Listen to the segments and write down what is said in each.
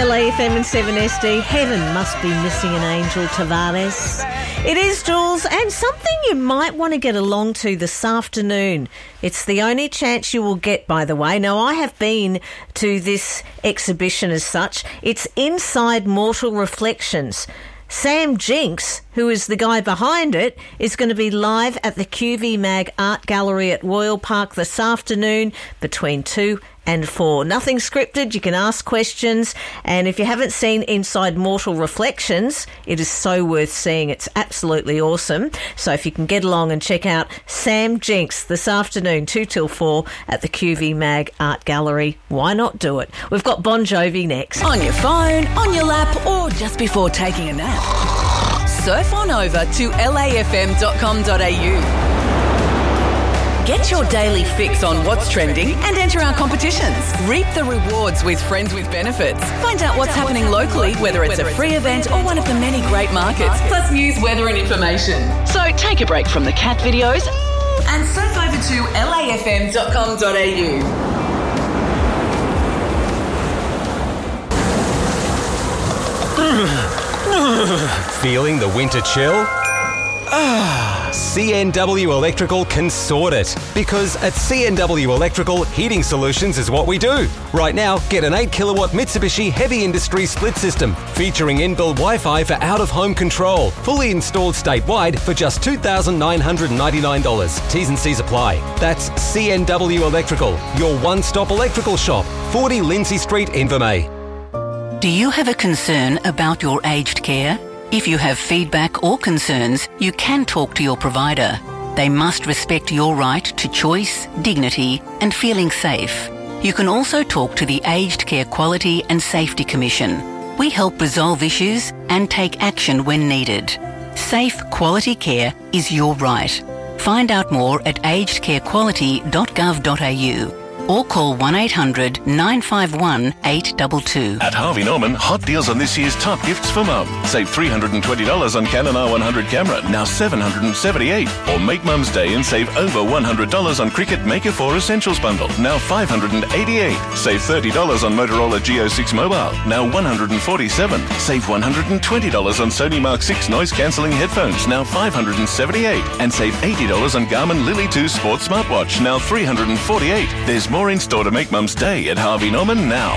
LAFM and 7SD. Heaven must be missing an angel, Tavares. It is, Jules, and something you might want to get along to this afternoon. It's the only chance you will get, by the way. Now, I have been to this exhibition as such. It's Inside Mortal Reflections. Sam Jinks, who is the guy behind it, is going to be live at the QV Mag Art Gallery at Royal Park this afternoon between 2 and 4. Nothing scripted. You can ask questions. And if you haven't seen Inside Mortal Reflections, it is so worth seeing. It's absolutely awesome. So if you can get along and check out Sam Jinks this afternoon, 2 till 4 at the QV Mag Art Gallery, why not do it? We've got Bon Jovi next. On your phone, on your lap, or just before taking a nap. Surf on over to lafm.com.au. Get your daily fix on what's trending and enter our competitions. Reap the rewards with Friends with Benefits. Find out what's happening locally, whether it's a free event or one of the many great markets, plus news, weather and information. So take a break from the cat videos and surf over to lafm.com.au. Feeling the winter chill? CNW Electrical can sort it. Because at CNW Electrical, heating solutions is what we do. Right now, get an 8 kilowatt Mitsubishi Heavy Industry split system featuring inbuilt Wi-Fi for out-of-home control. Fully installed statewide for just $2,999. T's and C's apply. That's CNW Electrical, your one-stop electrical shop. 40 Lindsay Street, Invermay. Do you have a concern about your aged care? If you have feedback or concerns, you can talk to your provider. They must respect your right to choice, dignity, and feeling safe. You can also talk to the Aged Care Quality and Safety Commission. We help resolve issues and take action when needed. Safe, quality care is your right. Find out more at agedcarequality.gov.au. or call 1800 951 822. At Harvey Norman, hot deals on this year's top gifts for mum. Save $320 on Canon R100 camera, now $778. Or make Mum's Day and save over $100 on Cricut Maker 4 Essentials Bundle, now $588. Save $30 on Motorola Geo 6 Mobile, now $147. Save $120 on Sony Mark 6 noise cancelling headphones, now $578. And save $80 on Garmin Lily 2 Sports Smartwatch, now $348. There's more in store to make Mum's Day at Harvey Norman now.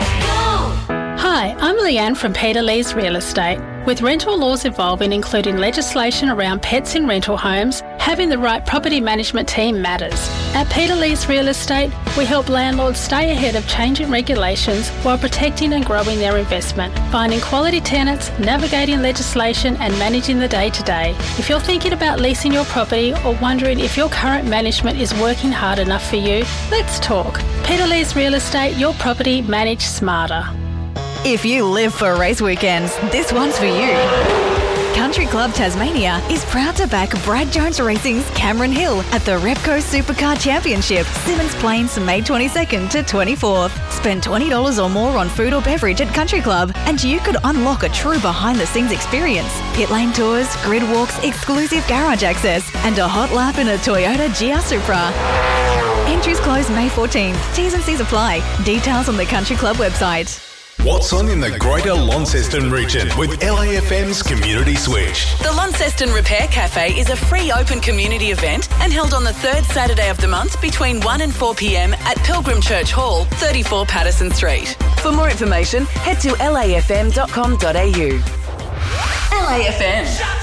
Hi, I'm Leanne from Peter Lee's Real Estate. With rental laws evolving, including legislation around pets in rental homes, having the right property management team matters. At Peter Lee's Real Estate, we help landlords stay ahead of changing regulations while protecting and growing their investment, finding quality tenants, navigating legislation and managing the day-to-day. If you're thinking about leasing your property or wondering if your current management is working hard enough for you, let's talk. Peter Lee's Real Estate, your property managed smarter. If you live for race weekends, this one's for you. Country Club Tasmania is proud to back Brad Jones Racing's Cameron Hill at the Repco Supercar Championship, Symmons Plains, May 22nd to 24th. Spend $20 or more on food or beverage at Country Club and you could unlock a true behind-the-scenes experience. Pit lane tours, grid walks, exclusive garage access and a hot lap in a Toyota GR Supra. Entries close May 14th. T's and C's apply. Details on the Country Club website. What's on in the Greater Launceston region with LAFM's Community Switch? The Launceston Repair Cafe is a free open community event and held on the third Saturday of the month between 1 and 4 p.m. at Pilgrim Church Hall, 34 Patterson Street. For more information, head to lafm.com.au. LAFM.